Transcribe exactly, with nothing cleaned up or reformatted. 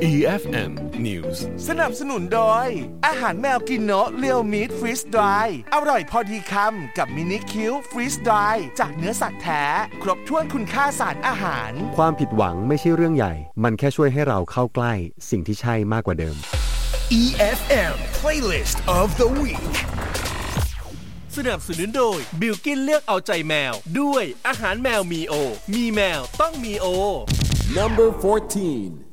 อี เอฟ เอ็ม News สนับสนุนโดยอาหารแมวกินโนะเรียวมีทฟรีสดรายอร่อยพอดีคำกับมินิคิวฟรีสดรายจากเนื้อสัตว์แท้ครบถ้วนคุณค่าสารอาหารความผิดหวังไม่ใช่เรื่องใหญ่มันแค่ช่วยให้เราเข้าใกล้สิ่งที่ใช่มากกว่าเดิมอี เอฟ เอ็ม Playlist of the Week สนับสนุนโดยบิลกินเลือกเอาใจแมวด้วยอาหารแมวมีโอมีแมวต้องมีโอ Number fourteen